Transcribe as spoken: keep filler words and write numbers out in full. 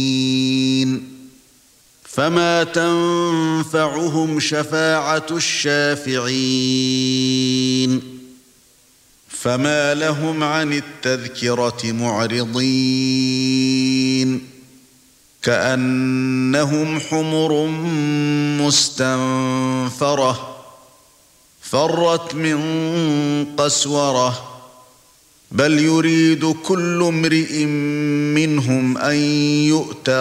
فما تنفعهم شفاعة الشافعين فما لهم عن التذكرة معرضين كأنهم حمر مستنفرة فرت من قسورة بل يريد كل امرئ منهم أن يؤتى